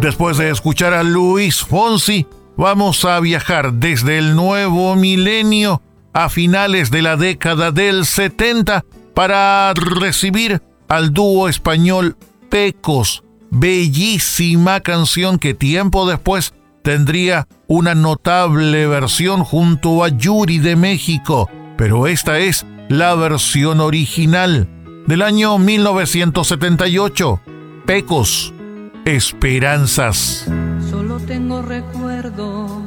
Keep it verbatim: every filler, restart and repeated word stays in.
Después de escuchar a Luis Fonsi, vamos a viajar desde el nuevo milenio a finales de la década del setenta para recibir al dúo español Pecos. Bellísima canción que tiempo después tendría una notable versión junto a Yuri de México, pero esta es la versión original del año mil novecientos setenta y ocho. Pecos, Esperanzas. Solo tengo recuerdos